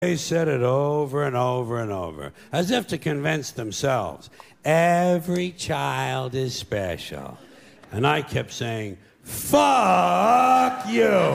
They said it over and over and over, as if to convince themselves. Every child is special. And I kept saying, fuck you.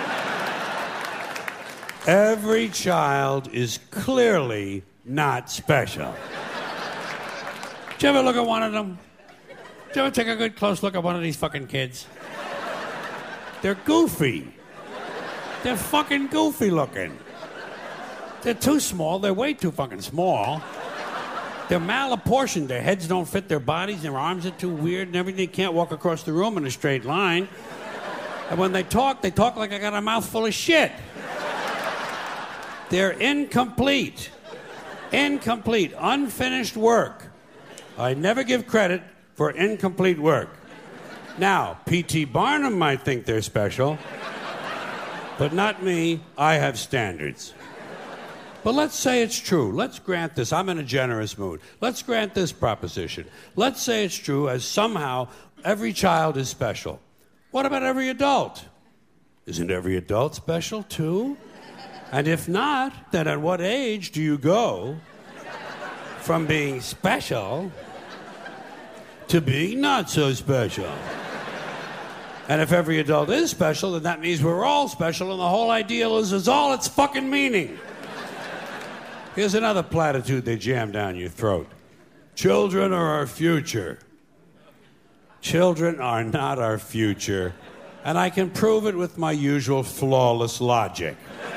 Every child is clearly not special. Did you ever look at one of them? Did you ever take a good close look at one of these fucking kids? They're goofy. They're fucking goofy looking. They're too small. They're way too fucking small. They're malapportioned. Their heads don't fit their bodies. Their arms are too weird and everything. They can't walk across the room in a straight line. And when they talk like I got a mouthful of shit. They're incomplete. Incomplete. Unfinished work. I never give credit for incomplete work. Now, P.T. Barnum might think they're special, but not me. I have standards. But let's say it's true. Let's grant this. I'm in a generous mood. Let's grant this proposition. Let's say it's true as somehow every child is special. What about every adult? Isn't every adult special too? And if not, then at what age do you go from being special to being not so special? And if every adult is special, then that means we're all special and the whole ideal is all its fucking meaning. Here's another platitude they jam down your throat. Children are our future. Children are not our future. And I can prove it with my usual flawless logic.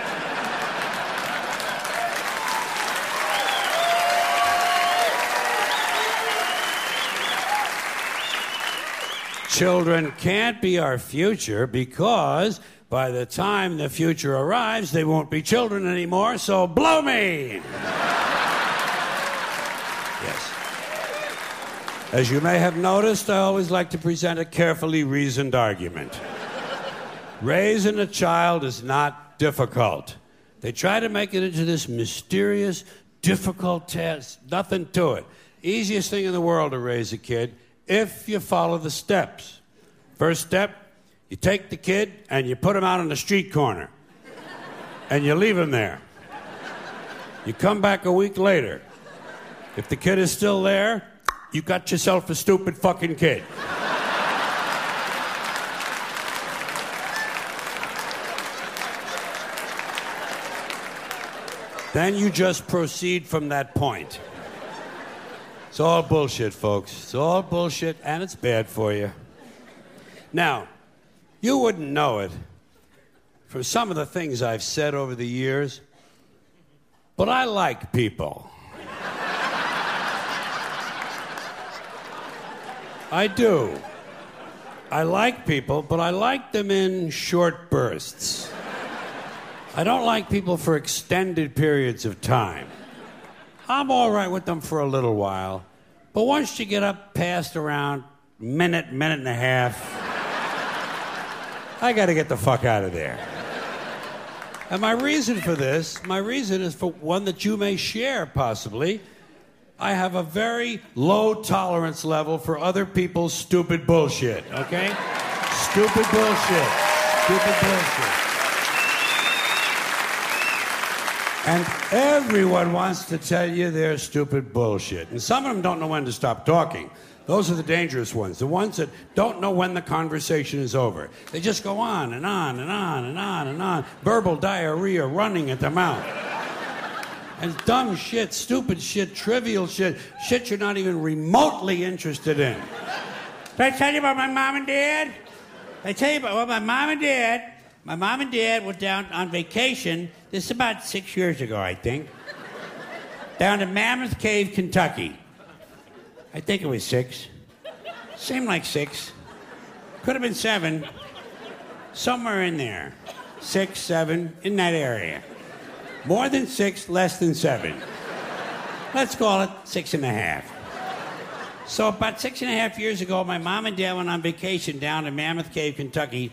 Children can't be our future because by the time the future arrives, they won't be children anymore, so blow me! Yes. As you may have noticed, I always like to present a carefully reasoned argument. Raising a child is not difficult. They try to make it into this mysterious, difficult task. Nothing to it. Easiest thing in the world to raise a kid if you follow the steps. First step, you take the kid and you put him out on the street corner. And you leave him there. You come back a week later. If the kid is still there, you got yourself a stupid fucking kid. Then you just proceed from that point. It's all bullshit, folks. It's all bullshit, and it's bad for you. Now, you wouldn't know it from some of the things I've said over the years, but I like people. I do. I like people, but I like them in short bursts. I don't like people for extended periods of time. I'm all right with them for a little while, but once you get up past around minute and a half, I got to get the fuck out of there. And my reason is for one that you may share, possibly. I have a very low tolerance level for other people's stupid bullshit, okay? Stupid bullshit. Stupid bullshit. And everyone wants to tell you their stupid bullshit. And some of them don't know when to stop talking. Those are the dangerous ones. The ones that don't know when the conversation is over. They just go on and on and on and on and on. Verbal diarrhea running at the mouth. And dumb shit, stupid shit, trivial shit. Shit you're not even remotely interested in. Did I tell you about my mom and dad? I tell you about my mom and dad. My mom and dad were down on vacation. This is about 6 years ago, I think. Down to Mammoth Cave, Kentucky. I think it was 6. Seemed like 6. Could have been 7. Somewhere in there. 6, 7, in that area. More than 6, less than 7. Let's call it 6.5. So about 6.5 years ago, my mom and dad went on vacation down to Mammoth Cave, Kentucky.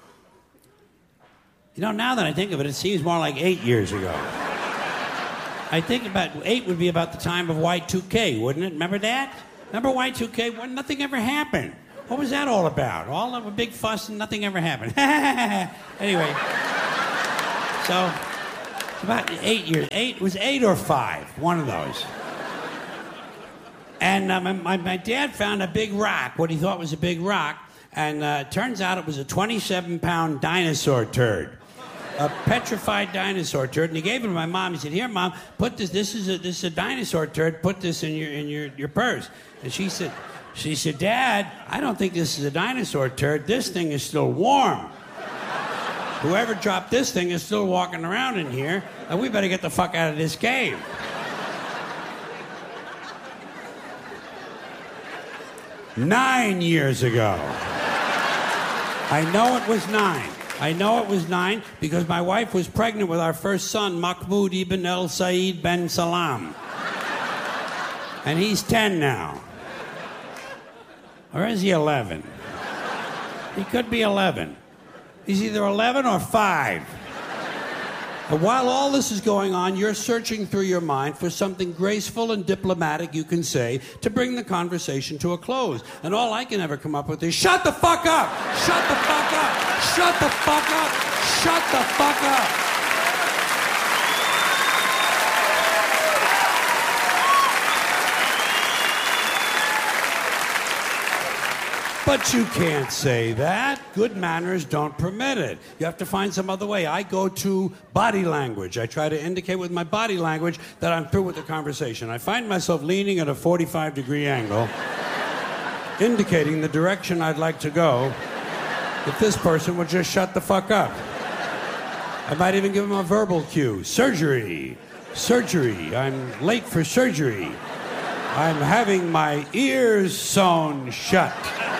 You know, now that I think of it, it seems more like 8 years ago. I think about 8 would be about the time of Y2K, wouldn't it? Remember that? Remember Y2K when nothing ever happened? What was that all about? All of a big fuss and nothing ever happened. Anyway, About 8 years. It was 8 or 5, one of those. And my dad found a big rock, what he thought was a big rock, and turns out it was a 27-pound dinosaur turd. A petrified dinosaur turd, and he gave it to my mom. He said, "Here, Mom, put this. This is a dinosaur turd. Put this in your purse." And she said, "Dad, I don't think this is a dinosaur turd. This thing is still warm. Whoever dropped this thing is still walking around in here, and we better get the fuck out of this cave." 9 years ago. I know it was 9. I know it was 9 because my wife was pregnant with our first son, Mahmoud ibn El Said ben Salam. And he's 10 now. Or is he 11? He could be 11. He's either 11 or 5. And while all this is going on, you're searching through your mind for something graceful and diplomatic you can say to bring the conversation to a close. And all I can ever come up with is, "Shut the fuck up! Shut the fuck up! Shut the fuck up! Shut the fuck up!" But you can't say that. Good manners don't permit it. You have to find some other way. I go to body language. I try to indicate with my body language that I'm through with the conversation. I find myself leaning at a 45-degree angle, indicating the direction I'd like to go if this person would just shut the fuck up. I might even give him a verbal cue. Surgery. Surgery. I'm late for surgery. I'm having my ears sewn shut.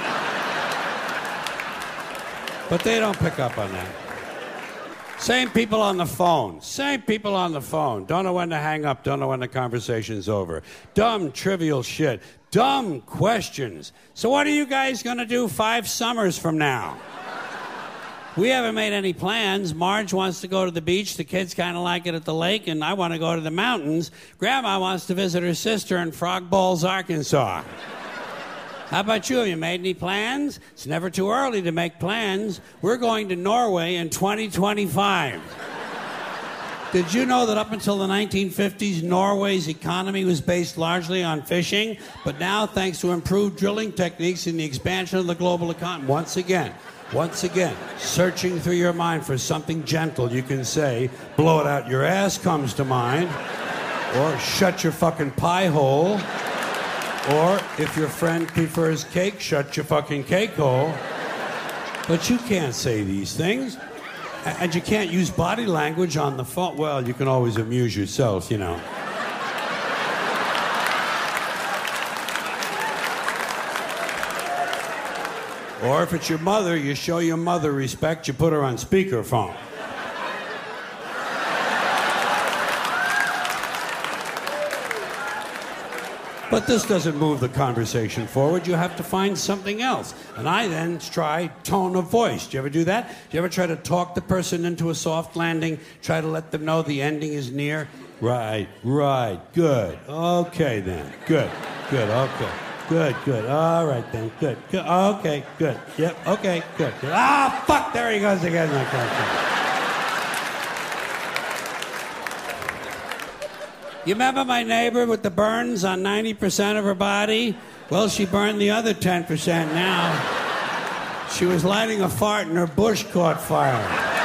But they don't pick up on that. Same people on the phone. Same people on the phone. Don't know when to hang up. Don't know when the conversation's over. Dumb, trivial shit. Dumb questions. So what are you guys going to do 5 summers from now? We haven't made any plans. Marge wants to go to the beach. The kids kind of like it at the lake, and I want to go to the mountains. Grandma wants to visit her sister in Frog Balls, Arkansas. How about you? Have you made any plans? It's never too early to make plans. We're going to Norway in 2025. Did you know that up until the 1950s, Norway's economy was based largely on fishing? But now, thanks to improved drilling techniques and the expansion of the global economy, once again, searching through your mind for something gentle you can say, "Blow it out your ass" comes to mind, or "Shut your fucking pie hole." Or, if your friend prefers cake, "Shut your fucking cake hole." But you can't say these things. And you can't use body language on the phone. Well, you can always amuse yourself, you know. Or if it's your mother, you show your mother respect, you put her on speakerphone. But this doesn't move the conversation forward. You have to find something else. And I then try tone of voice. Do you ever do that? Do you ever try to talk the person into a soft landing? Try to let them know the ending is near? Right, good. Okay then. Good, okay. Good. All right then. Good. Okay, good. Yep, okay, good. Ah, fuck, there he goes again. You remember my neighbor with the burns on 90% of her body? Well, she burned the other 10% now. She was lighting a fart and her bush caught fire.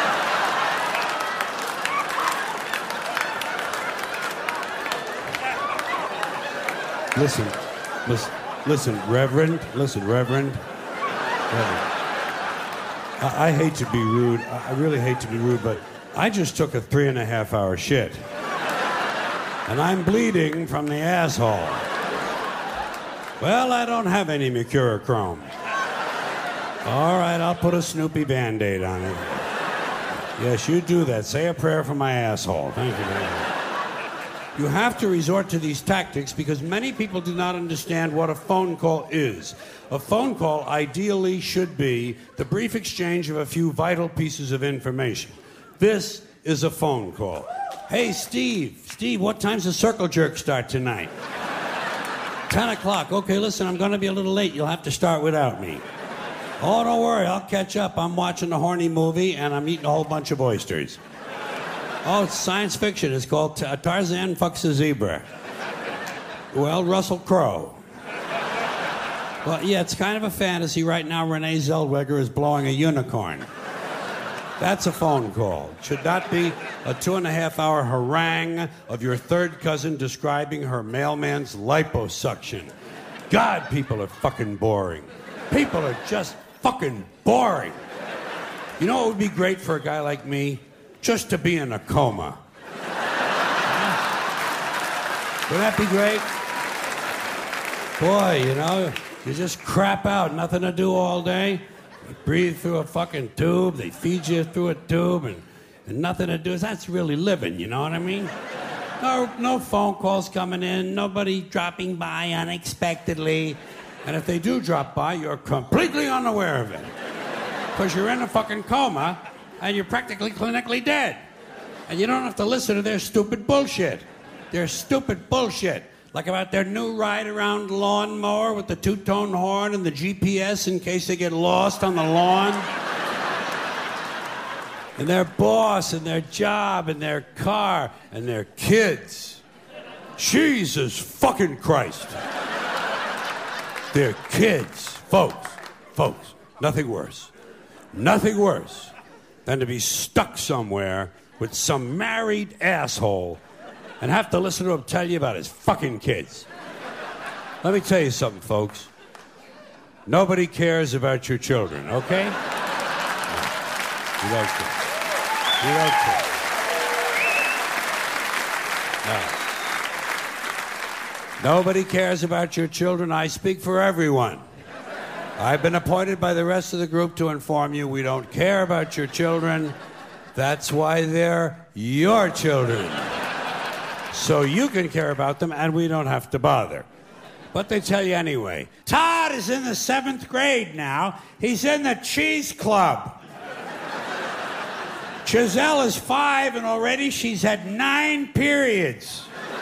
Listen, Reverend. I hate to be rude. I really hate to be rude, but I just took a 3.5-hour shit. And I'm bleeding from the asshole. Well, I don't have any mercurochrome. All right, I'll put a Snoopy Band-Aid on it. Yes, you do that. Say a prayer for my asshole. Thank you very much. You have to resort to these tactics because many people do not understand what a phone call is. A phone call ideally should be the brief exchange of a few vital pieces of information. This is a phone call. Hey, Steve, what time's the circle jerk start tonight? 10 o'clock. Okay, listen, I'm going to be a little late. You'll have to start without me. Oh, don't worry, I'll catch up. I'm watching a horny movie and I'm eating a whole bunch of oysters. Oh, it's science fiction. It's called Tarzan Fucks a Zebra. Well, Russell Crowe. Well, yeah, it's kind of a fantasy. Right now, Renee Zellweger is blowing a unicorn. That's a phone call. It should not be a 2.5-hour harangue of your third cousin describing her mailman's liposuction. God, people are fucking boring. People are just fucking boring. You know what would be great for a guy like me? Just to be in a coma. Would that be great? Boy, you know, you just crap out, nothing to do all day. You breathe through a fucking tube, they feed you through a tube, and nothing to do. That's really living, you know what I mean? No phone calls coming in, nobody dropping by unexpectedly. And if they do drop by, you're completely unaware of it. Because you're in a fucking coma, and you're practically clinically dead. And you don't have to listen to their stupid bullshit. Their stupid bullshit. Like about their new ride-around lawnmower with the two-tone horn and the GPS in case they get lost on the lawn. And their boss and their job and their car and their kids. Jesus fucking Christ. Their kids. Folks, nothing worse than to be stuck somewhere with some married asshole and have to listen to him tell you about his fucking kids. Let me tell you something, folks. Nobody cares about your children, okay? You don't care. You don't care. No. Nobody cares about your children. I speak for everyone. I've been appointed by the rest of the group to inform you we don't care about your children. That's why they're your children. So you can care about them, and we don't have to bother. But they tell you anyway. Todd is in the 7th grade now. He's in the Cheese Club. Giselle is 5, and already she's had 9 periods.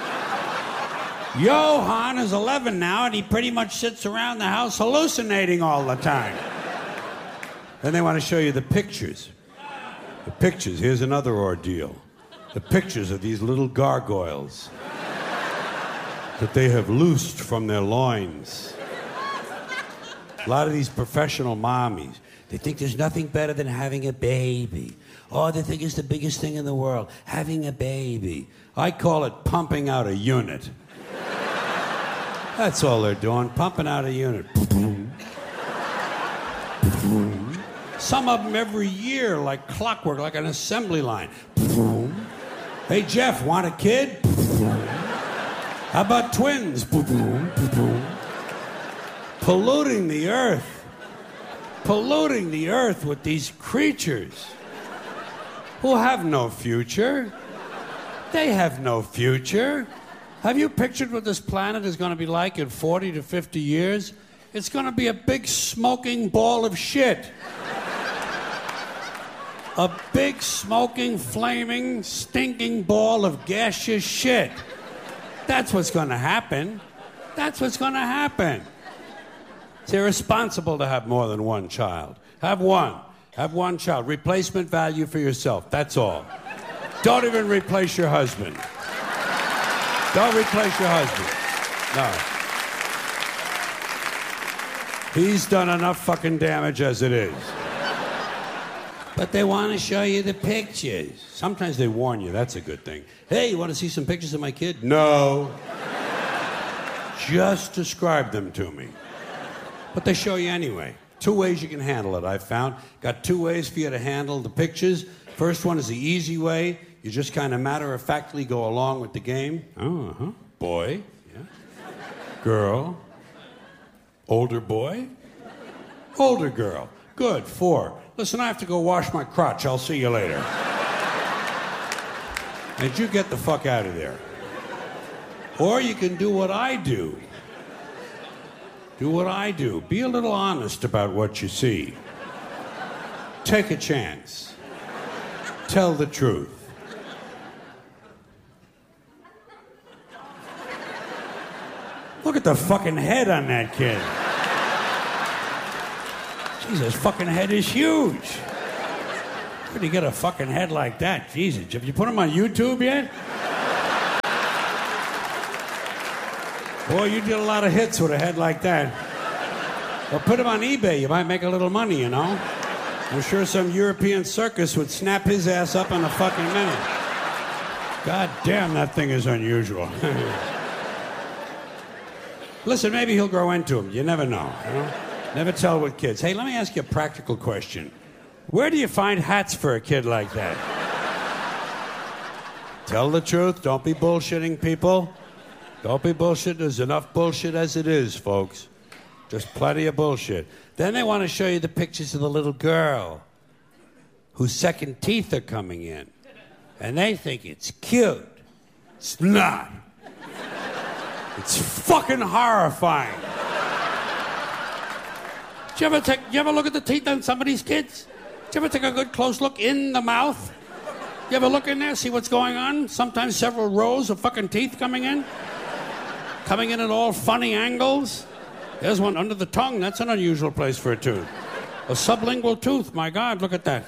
Johan is 11 now, and he pretty much sits around the house hallucinating all the time. Then they want to show you the pictures. The pictures. Here's another ordeal. The pictures of these little gargoyles that they have loosed from their loins. A lot of these professional mommies, they think there's nothing better than having a baby. Oh, they think it's the biggest thing in the world, having a baby. I call it pumping out a unit. That's all they're doing, pumping out a unit. Some of them every year, like clockwork, like an assembly line. Hey, Jeff, want a kid? How about twins? Polluting the earth. Polluting the earth with these creatures who have no future. They have no future. Have you pictured what this planet is going to be like in 40 to 50 years? It's going to be a big smoking ball of shit. A big smoking, flaming, stinking ball of gaseous shit. That's what's going to happen. That's what's going to happen. It's irresponsible to have more than one child. Have one. Have one child. Replacement value for yourself. That's all. Don't even replace your husband. Don't replace your husband. No. He's done enough fucking damage as it is. But they want to show you the pictures. Sometimes they warn you. That's a good thing. Hey, you want to see some pictures of my kid? No. Just describe them to me. But they show you anyway. 2 ways you can handle it, I've found. Got 2 ways for you to handle the pictures. First one is the easy way. You just kind of matter-of-factly go along with the game. Boy. Yeah. Girl. Older boy. Older girl. Good. 4. Listen, I have to go wash my crotch. I'll see you later. And you get the fuck out of there. Or you can do what I do. Do what I do. Be a little honest about what you see. Take a chance. Tell the truth. Look at the fucking head on that kid. Jesus, fucking head is huge. Where'd you get a fucking head like that? Jesus, have you put him on YouTube yet? Boy, you did a lot of hits with a head like that. Well, put him on eBay. You might make a little money, you know? I'm sure some European circus would snap his ass up in a fucking minute. God damn, that thing is unusual. Listen, maybe he'll grow into him. You never know, you know? Never tell with kids. Hey, let me ask you a practical question. Where do you find hats for a kid like that? Tell the truth. Don't be bullshitting people. Don't be bullshit. There's enough bullshit as it is, folks. Just plenty of bullshit. Then they want to show you the pictures of the little girl whose second teeth are coming in. And they think it's cute. It's not. It's fucking horrifying. Did you ever look at the teeth on somebody's kids? Did you ever take a good close look in the mouth? You ever look in there, see what's going on? Sometimes several rows of fucking teeth coming in. Coming in at all funny angles. There's one under the tongue. That's an unusual place for a tooth. A sublingual tooth. My God, look at that.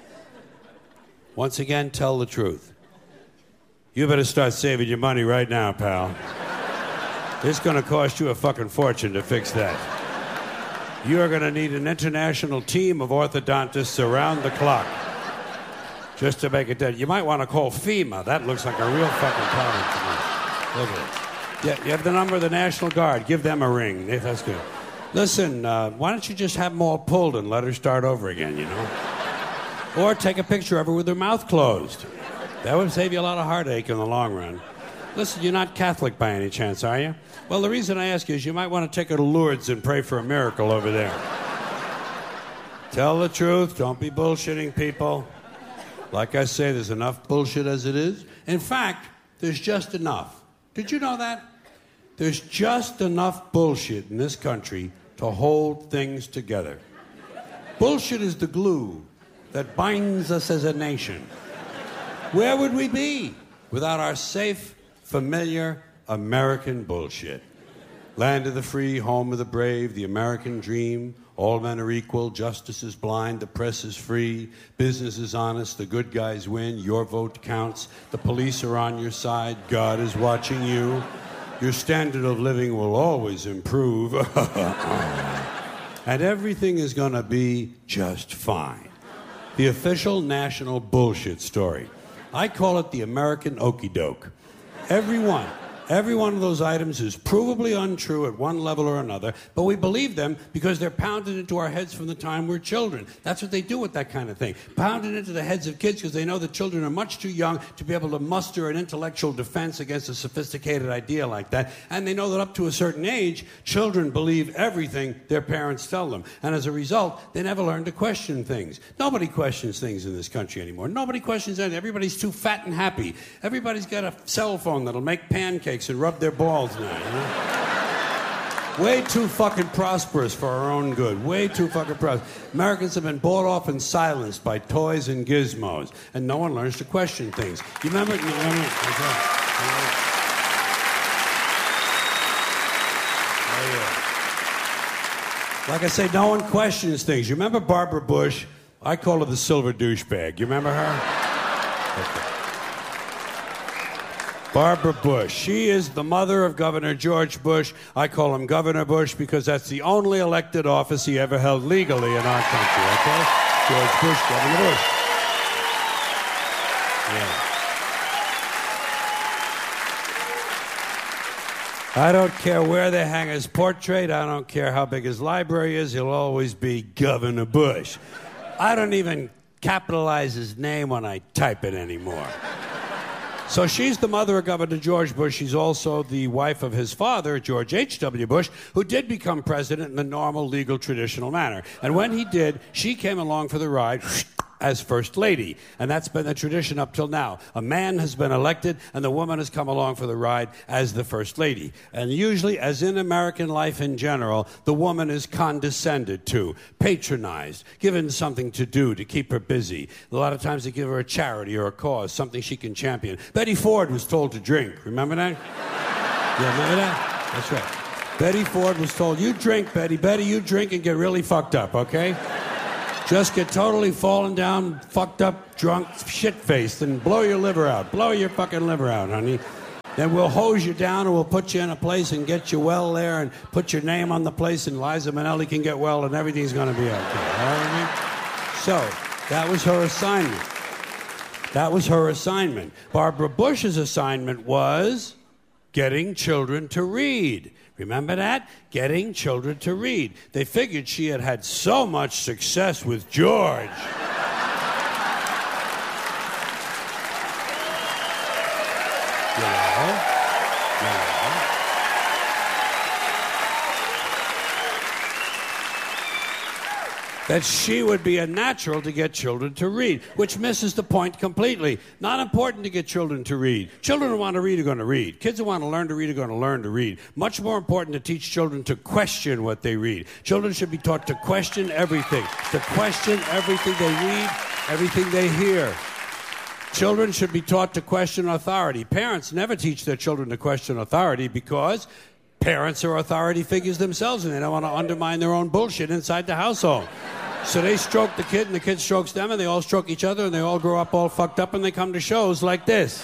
Once again, tell the truth. You better start saving your money right now, pal. It's going to cost you a fucking fortune to fix that. You are going to need an international team of orthodontists around the clock just to make it dead. You might want to call FEMA. That looks like a real fucking problem to me. Look at it. Yeah, you have the number of the National Guard. Give them a ring. That's good. Listen, why don't you just have them all pulled and let her start over again, you know? Or take a picture of her with her mouth closed. That would save you a lot of heartache in the long run. Listen, you're not Catholic by any chance, are you? Well, the reason I ask you is you might want to take her to Lourdes and pray for a miracle over there. Tell the truth. Don't be bullshitting people. Like I say, there's enough bullshit as it is. In fact, there's just enough. Did you know that? There's just enough bullshit in this country to hold things together. Bullshit is the glue that binds us as a nation. Where would we be without our safe, familiar American bullshit? Land of the free, home of the brave, the American dream. All men are equal, justice is blind, the press is free, business is honest, the good guys win, your vote counts, the police are on your side, God is watching you, your standard of living will always improve, and everything is going to be just fine. The official national bullshit story. I call it the American okey doke. Every one of those items is provably untrue at one level or another, but we believe them because they're pounded into our heads from the time we're children. That's what they do with that kind of thing. Pounded into the heads of kids because they know that children are much too young to be able to muster an intellectual defense against a sophisticated idea like that. And they know that up to a certain age, children believe everything their parents tell them. And as a result, they never learn to question things. Nobody questions things in this country anymore. Nobody questions anything. Everybody's too fat and happy. Everybody's got a cell phone that'll make pancakes and rub their balls now, you know? Way too fucking prosperous for our own good. Way too fucking prosperous. Americans have been bought off and silenced by toys and gizmos, and no one learns to question things. You remember? That's right. Oh, yeah. Like I say, no one questions things. You remember Barbara Bush? I call her the silver douchebag. You remember her? Okay. Barbara Bush. She is the mother of Governor George Bush. I call him Governor Bush because that's the only elected office he ever held legally in our country, okay? George Bush, Governor Bush. Yeah. I don't care where they hang his portrait. I don't care how big his library is. He'll always be Governor Bush. I don't even capitalize his name when I type it anymore. So she's the mother of Governor George Bush. She's also the wife of his father, George H.W. Bush, who did become president in the normal, legal, traditional manner. And when he did, she came along for the ride as First Lady. And that's been the tradition up till now. A man has been elected, and the woman has come along for the ride as the First Lady. And usually, as in American life in general, the woman is condescended to, patronized, given something to do to keep her busy. A lot of times they give her a charity or a cause, something she can champion. Betty Ford was told to drink. Remember that? Yeah, remember that? That's right. Betty Ford was told, you drink, Betty. Betty, you drink and get really fucked up, okay? Just get totally fallen down, fucked up, drunk, shit-faced, and blow your liver out. Blow your fucking liver out, honey. Then we'll hose you down and we'll put you in a place and get you well there and put your name on the place and Liza Minnelli can get well and everything's going to be okay. You know what I mean? So, that was her assignment. That was her assignment. Barbara Bush's assignment was getting children to read. Remember that? Getting children to read. They figured she had had so much success with George. That she would be a natural to get children to read, which misses the point completely. Not important to get children to read. Children who want to read are going to read. Kids who want to learn to read are going to learn to read. Much more important to teach children to question what they read. Children should be taught to question everything, to question everything they read, everything they hear. Children should be taught to question authority. Parents never teach their children to question authority because parents are authority figures themselves and they don't want to undermine their own bullshit inside the household. So they stroke the kid and the kid strokes them and they all stroke each other and they all grow up all fucked up and they come to shows like this.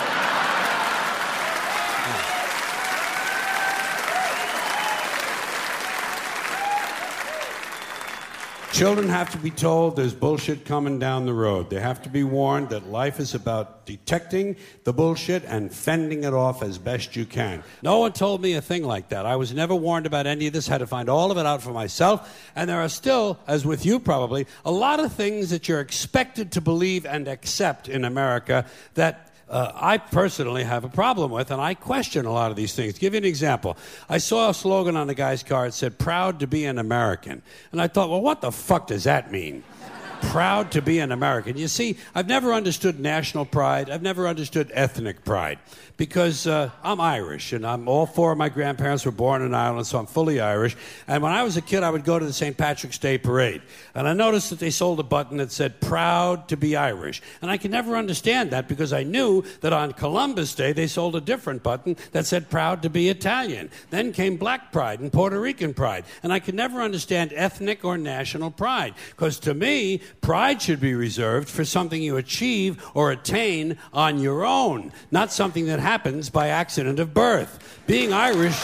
Children have to be told there's bullshit coming down the road. They have to be warned that life is about detecting the bullshit and fending it off as best you can. No one told me a thing like that. I was never warned about any of this, had to find all of it out for myself. And there are still, as with you probably, a lot of things that you're expected to believe and accept in America that I personally have a problem with, and I question a lot of these things. To give you an example, I saw a slogan on the guy's car that said, "Proud to be an American." And I thought, well, what the fuck does that mean? Proud to be an American. You see, I've never understood national pride. I've never understood ethnic pride because I'm Irish, and all four of my grandparents were born in Ireland, so I'm fully Irish. And when I was a kid, I would go to the St. Patrick's Day parade, and I noticed that they sold a button that said, "Proud to be Irish." And I could never understand that because I knew that on Columbus Day, they sold a different button that said, "Proud to be Italian." Then came Black pride and Puerto Rican pride, and I could never understand ethnic or national pride because to me, pride should be reserved for something you achieve or attain on your own, not something that happens by accident of birth. Being Irish...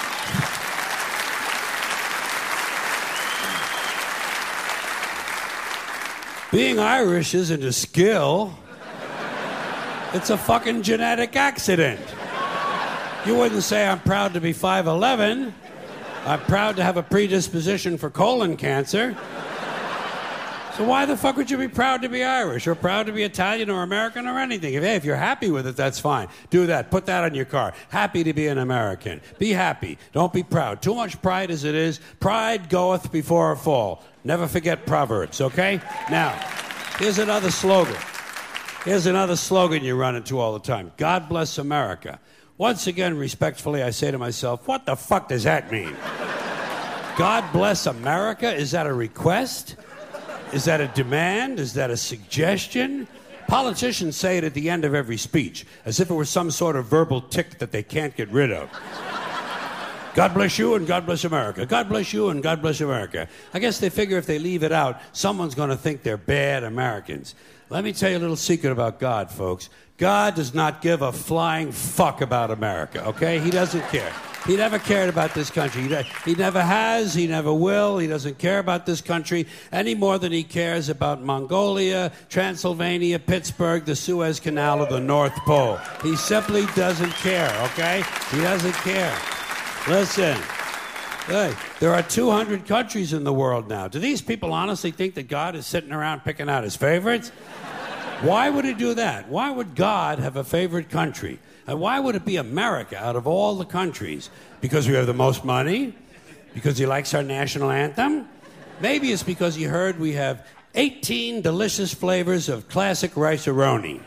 Being Irish isn't a skill. It's a fucking genetic accident. You wouldn't say I'm proud to be 5'11". I'm proud to have a predisposition for colon cancer. So why the fuck would you be proud to be Irish or proud to be Italian or American or anything? If you're happy with it, that's fine. Do that. Put that on your car. Happy to be an American. Be happy. Don't be proud. Too much pride as it is. Pride goeth before a fall. Never forget Proverbs, okay? Now, here's another slogan. Here's another slogan you run into all the time. God bless America. Once again, respectfully, I say to myself, what the fuck does that mean? God bless America? Is that a request? Is that a demand? Is that a suggestion? Politicians say it at the end of every speech, as if it were some sort of verbal tic that they can't get rid of. God bless you and God bless America. God bless you and God bless America. I guess they figure if they leave it out, someone's going to think they're bad Americans. Let me tell you a little secret about God, folks. God does not give a flying fuck about America, okay? He doesn't care. He never cared about this country. He never has. He never will. He doesn't care about this country any more than he cares about Mongolia, Transylvania, Pittsburgh, the Suez Canal, or the North Pole. He simply doesn't care, okay? He doesn't care. Listen, hey, there are 200 countries in the world now. Do these people honestly think that God is sitting around picking out his favorites? Why would he do that? Why would God have a favorite country? And why would it be America out of all the countries? Because we have the most money? Because he likes our national anthem? Maybe it's because he heard we have 18 delicious flavors of classic rice-a-roni.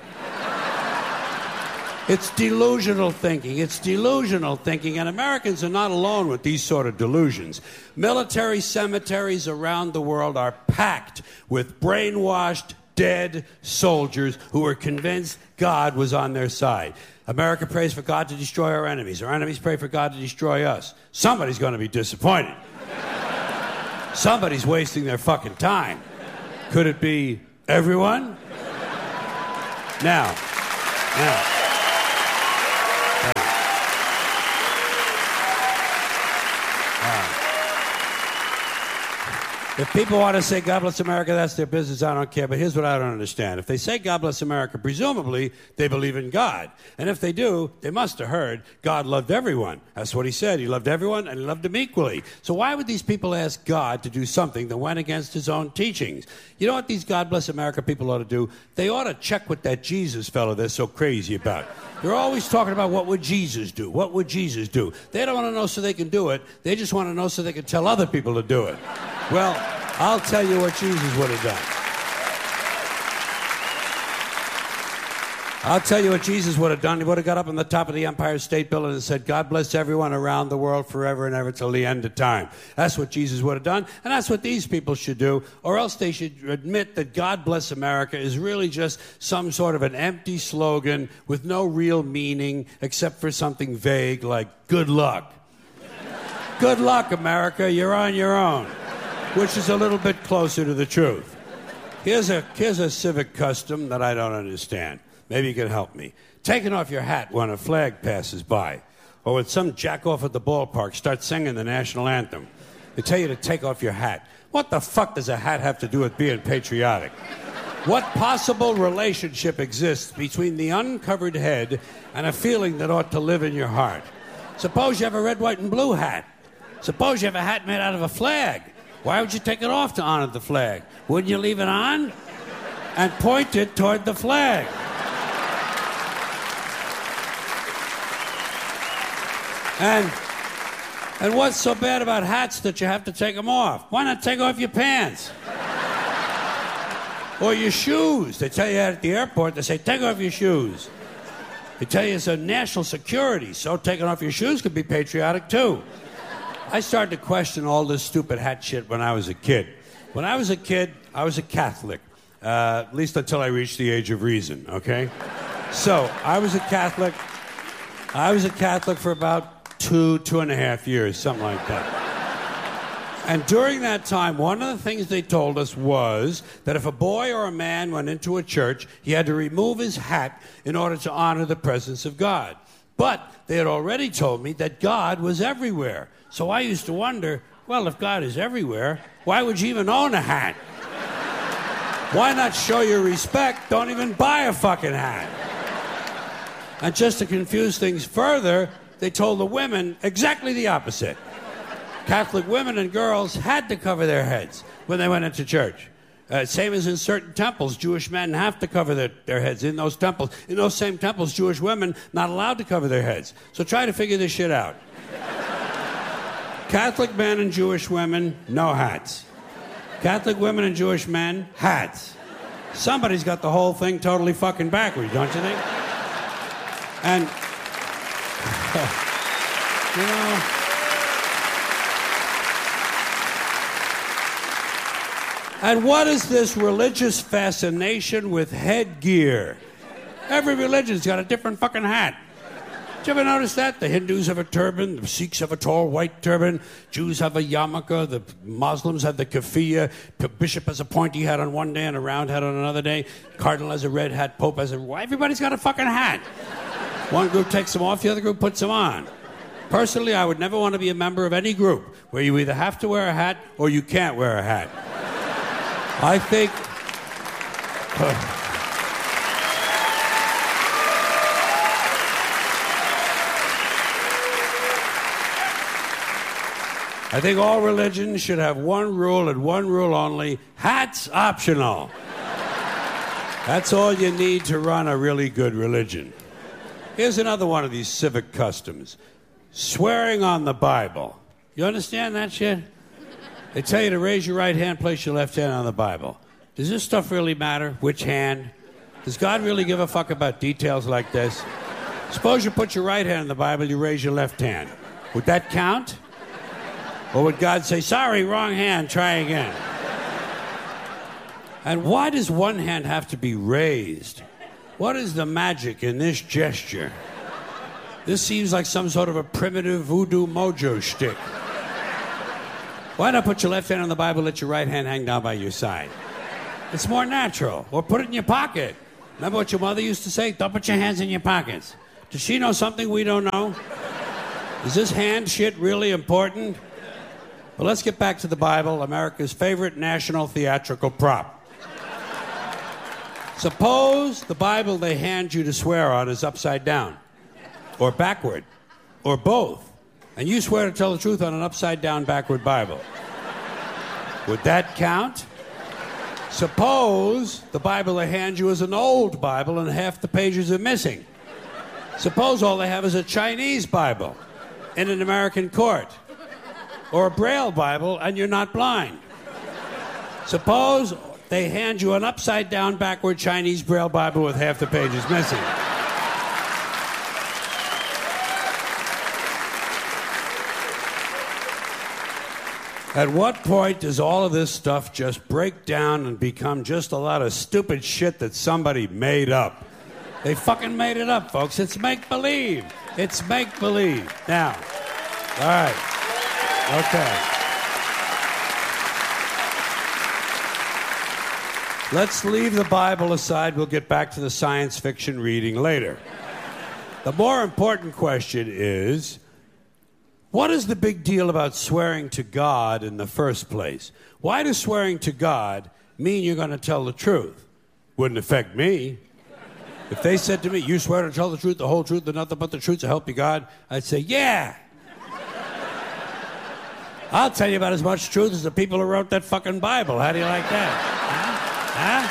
It's delusional thinking. It's delusional thinking, and Americans are not alone with these sort of delusions. Military cemeteries around the world are packed with brainwashed, dead soldiers who were convinced God was on their side. America prays for God to destroy our enemies. Our enemies pray for God to destroy us. Somebody's going to be disappointed. Somebody's wasting their fucking time. Could it be everyone? Now. If people want to say God bless America, that's their business. I don't care. But here's what I don't understand. If they say God bless America, presumably they believe in God. And if they do, they must have heard God loved everyone. That's what he said. He loved everyone and he loved them equally. So why would these people ask God to do something that went against his own teachings? You know what these God bless America people ought to do? They ought to check with that Jesus fellow they're so crazy about. They're always talking about what would Jesus do? What would Jesus do? They don't want to know so they can do it. They just want to know so they can tell other people to do it. Well, I'll tell you what Jesus would have done. I'll tell you what Jesus would have done. He would have got up on the top of the Empire State Building and said, God bless everyone around the world forever and ever till the end of time. That's what Jesus would have done, and that's what these people should do, or else they should admit that God bless America is really just some sort of an empty slogan with no real meaning except for something vague like good luck. Good luck, America. You're on your own. Which is a little bit closer to the truth. Here's a civic custom that I don't understand. Maybe you can help me. Taking off your hat when a flag passes by, or when some jackoff at the ballpark starts singing the national anthem. They tell you to take off your hat. What the fuck does a hat have to do with being patriotic? What possible relationship exists between the uncovered head and a feeling that ought to live in your heart? Suppose you have a red, white, and blue hat. Suppose you have a hat made out of a flag. Why would you take it off to honor the flag? Wouldn't you leave it on and point it toward the flag? And what's so bad about hats that you have to take them off? Why not take off your pants? Or your shoes. They tell you that at the airport. They say, take off your shoes. They tell you it's a national security, so taking off your shoes could be patriotic too. I started to question all this stupid hat shit when I was a kid. When I was a kid, I was a Catholic, at least until I reached the age of reason, okay? So I was a Catholic for about 2.5 years, something like that. And during that time, one of the things they told us was that if a boy or a man went into a church, he had to remove his hat in order to honor the presence of God. But they had already told me that God was everywhere. So I used to wonder, well, if God is everywhere, why would you even own a hat? Why not show your respect? Don't even buy a fucking hat. And just to confuse things further, they told the women exactly the opposite. Catholic women and girls had to cover their heads when they went into church. Same as in certain temples, Jewish men have to cover their heads in those temples. In those same temples, Jewish women not allowed to cover their heads. So try to figure this shit out. Catholic men and Jewish women, no hats. Catholic women and Jewish men, hats. Somebody's got the whole thing totally fucking backwards, don't you think? And, you know, and what is this religious fascination with headgear? Every religion's got a different fucking hat. Did you ever notice that? The Hindus have a turban, the Sikhs have a tall white turban, Jews have a yarmulke, the Muslims have the keffiyeh, the bishop has a pointy hat on one day and a round hat on another day, cardinal has a red hat, pope has a... Everybody's got a fucking hat. One group takes them off, the other group puts them on. Personally, I would never want to be a member of any group where you either have to wear a hat or you can't wear a hat. I think... I think all religions should have one rule and one rule only: hats optional. That's all you need to run a really good religion. Here's another one of these civic customs: swearing on the Bible. You understand that shit? They tell you to raise your right hand, place your left hand on the Bible. Does this stuff really matter? Which hand? Does God really give a fuck about details like this? Suppose you put your right hand on the Bible, you raise your left hand. Would that count? Or would God say, sorry, wrong hand, try again? And why does one hand have to be raised? What is the magic in this gesture? This seems like some sort of a primitive voodoo mojo shtick. Why not put your left hand on the Bible, let your right hand hang down by your side? It's more natural. Or put it in your pocket. Remember what your mother used to say? Don't put your hands in your pockets. Does she know something we don't know? Is this hand shit really important? But let's get back to the Bible, America's favorite national theatrical prop. Suppose the Bible they hand you to swear on is upside down, or backward, or both, and you swear to tell the truth on an upside-down, backward Bible. Would that count? Suppose the Bible they hand you is an old Bible and half the pages are missing. Suppose all they have is a Chinese Bible in an American court, or a Braille Bible and you're not blind. Suppose they hand you an upside-down, backward Chinese Braille Bible with half the pages missing. At what point does all of this stuff just break down and become just a lot of stupid shit that somebody made up? They fucking made it up, folks. It's make-believe. It's make-believe. Now, all right. Okay. Let's leave the Bible aside. We'll get back to the science fiction reading later. The more important question is, what is the big deal about swearing to God in the first place? Why does swearing to God mean you're going to tell the truth? Wouldn't affect me. If they said to me, you swear to tell the truth, the whole truth, and nothing but the truth to help you God, I'd say, yeah. I'll tell you about as much truth as the people who wrote that fucking Bible. How do you like that? Huh?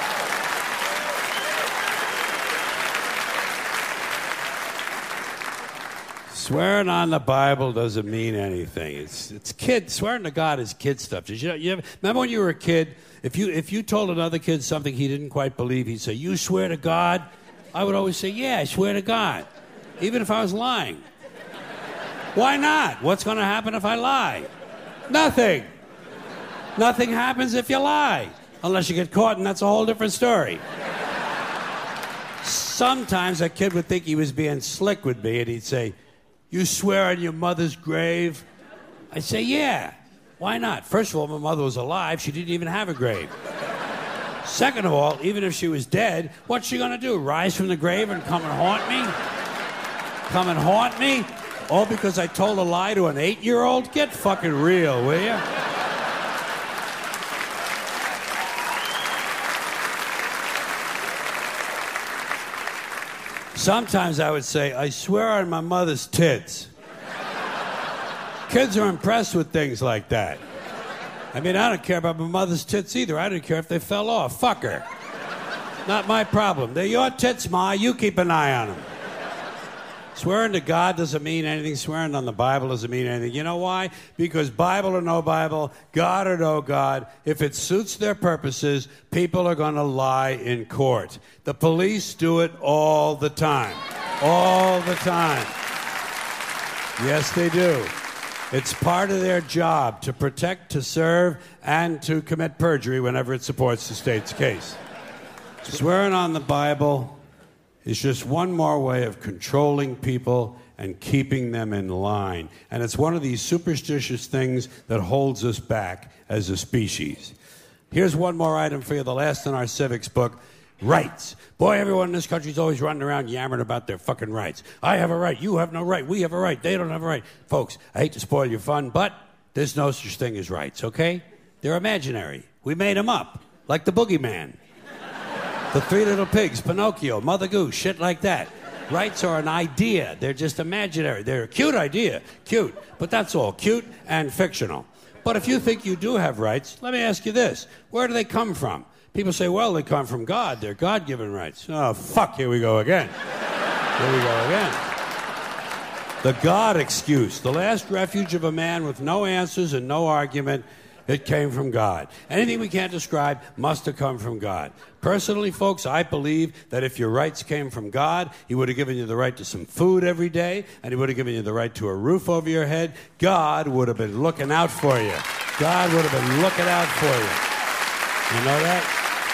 Swearing on the Bible doesn't mean anything. It's kid. Swearing to God is kid stuff. Did remember when you were a kid? If you told another kid something he didn't quite believe, he'd say, "You swear to God?" I would always say, "Yeah, I swear to God," even if I was lying. Why not? What's going to happen if I lie? Nothing. Nothing happens if you lie. Unless you get caught, and that's a whole different story. Sometimes a kid would think he was being slick with me, and he'd say, "You swear on your mother's grave?" I'd say, "Yeah. Why not?" First of all, my mother was alive. She didn't even have a grave. Second of all, even if she was dead, what's she going to do? Rise from the grave and come and haunt me? Come and haunt me? All because I told a lie to an 8-year-old? Get fucking real, will you? Sometimes I would say, "I swear on my mother's tits." Kids are impressed with things like that. I mean, I don't care about my mother's tits either. I don't care if they fell off. Fuck her. Not my problem. They're your tits, Ma. You keep an eye on them. Swearing to God doesn't mean anything. Swearing on the Bible doesn't mean anything. You know why? Because Bible or no Bible, God or no God, if it suits their purposes, people are going to lie in court. The police do it all the time. All the time. Yes, they do. It's part of their job to protect, to serve, and to commit perjury whenever it supports the state's case. Swearing on the Bible is just one more way of controlling people and keeping them in line. And it's one of these superstitious things that holds us back as a species. Here's one more item for you, the last in our civics book. Rights. Boy, everyone in this country is always running around yammering about their fucking rights. I have a right, you have no right, we have a right, they don't have a right. Folks, I hate to spoil your fun, but there's no such thing as rights, okay? They're imaginary. We made them up, like the boogeyman. The Three Little Pigs, Pinocchio, Mother Goose, shit like that. Rights are an idea. They're just imaginary. They're a cute idea. Cute. But that's all. Cute and fictional. But if you think you do have rights, let me ask you this. Where do they come from? People say, well, they come from God. They're God-given rights. Oh, fuck, here we go again. Here we go again. The God excuse. The last refuge of a man with no answers and no argument. It came from God. Anything we can't describe must have come from God. Personally, folks, I believe that if your rights came from God, He would have given you the right to some food every day, and He would have given you the right to a roof over your head. God would have been looking out for you. God would have been looking out for you. You know that?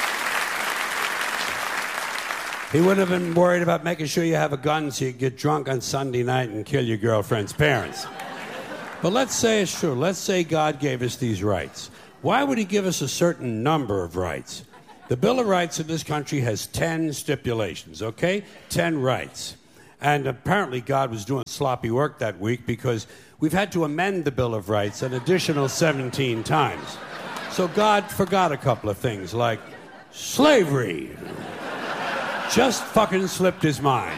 He wouldn't have been worried about making sure you have a gun so you can get drunk on Sunday night and kill your girlfriend's parents. But let's say it's true. Let's say God gave us these rights. Why would He give us a certain number of rights? The Bill of Rights in this country has 10 stipulations, okay? 10 rights. And apparently God was doing sloppy work that week because we've had to amend the Bill of Rights an additional 17 times. So God forgot a couple of things, like slavery. Just fucking slipped his mind.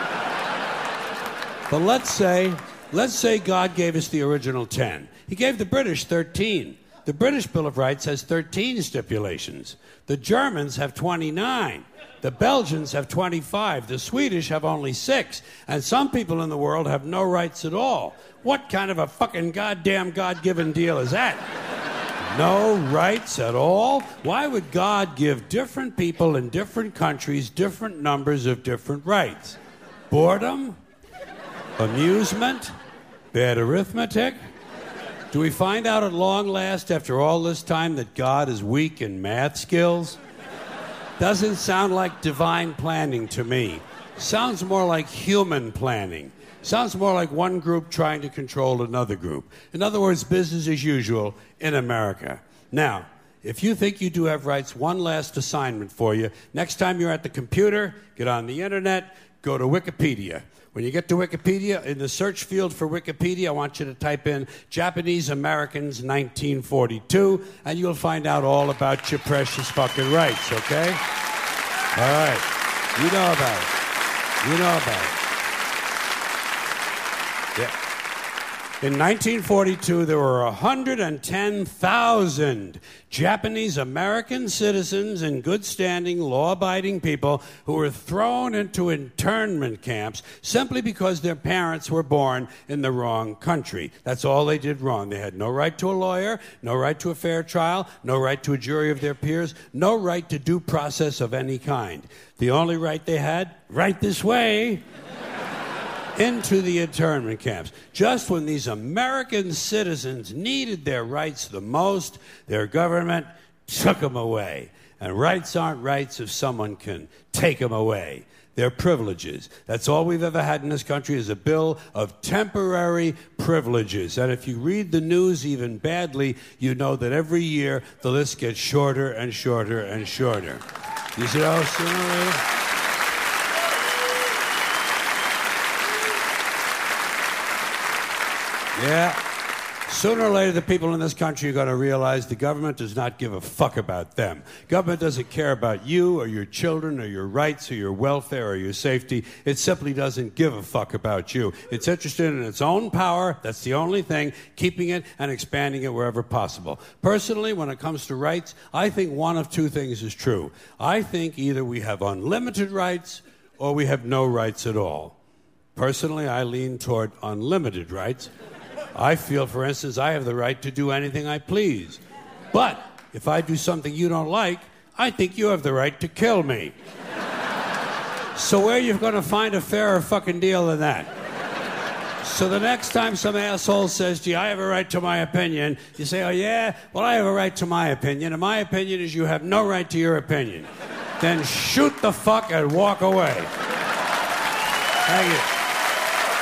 But let's say God gave us the original 10. He gave the British 13. The British Bill of Rights has 13 stipulations. The Germans have 29. The Belgians have 25. The Swedish have only 6. And some people in the world have no rights at all. What kind of a fucking goddamn God-given deal is that? No rights at all? Why would God give different people in different countries different numbers of different rights? Boredom? Amusement? Bad arithmetic? Do we find out at long last, after all this time, that God is weak in math skills? Doesn't sound like divine planning to me. Sounds more like human planning. Sounds more like one group trying to control another group. In other words, business as usual in America. Now, if you think you do have rights, one last assignment for you. Next time you're at the computer, get on the internet, go to Wikipedia. When you get to Wikipedia, in the search field for Wikipedia, I want you to type in Japanese Americans 1942, and you'll find out all about your precious fucking rights, okay? All right. You know about it. You know about it. Yeah. In 1942, there were 110,000 Japanese American citizens in good standing, law-abiding people who were thrown into internment camps simply because their parents were born in the wrong country. That's all they did wrong. They had no right to a lawyer, no right to a fair trial, no right to a jury of their peers, no right to due process of any kind. The only right they had, right this way, into the internment camps. Just when these American citizens needed their rights the most, their government took them away. And rights aren't rights if someone can take them away. They're privileges. That's all we've ever had in this country is a bill of temporary privileges. And if you read the news even badly, you know that every year the list gets shorter and shorter and shorter. You see how sooner or later? Yeah. Sooner or later, the people in this country are going to realize the government does not give a fuck about them. Government doesn't care about you or your children or your rights or your welfare or your safety. It simply doesn't give a fuck about you. It's interested in its own power. That's the only thing, keeping it and expanding it wherever possible. Personally, when it comes to rights, I think one of two things is true. I think either we have unlimited rights or we have no rights at all. Personally, I lean toward unlimited rights. I feel, for instance, I have the right to do anything I please. But if I do something you don't like, I think you have the right to kill me. So where are you going to find a fairer fucking deal than that? So the next time some asshole says to you, I have a right to my opinion, you say, oh yeah? Well, I have a right to my opinion, and my opinion is you have no right to your opinion. Then shoot the fuck and walk away. Thank you.